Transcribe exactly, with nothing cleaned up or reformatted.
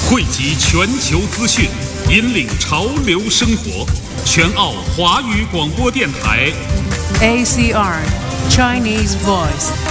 汇集全球资讯，引领潮流生活。全澳华语广播电台 A C R Chinese Voice。